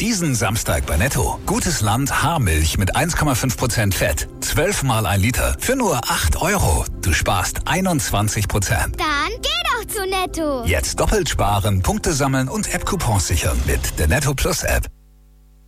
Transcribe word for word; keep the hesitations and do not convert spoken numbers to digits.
Diesen Samstag bei Netto. Gutes Land Haarmilch mit eins Komma fünf Prozent Fett. Zwölfmal ein Liter für nur acht Euro. Du sparst einundzwanzig Prozent. Dann geh doch zu Netto. Jetzt doppelt sparen, Punkte sammeln und App-Coupons sichern mit der Netto Plus App.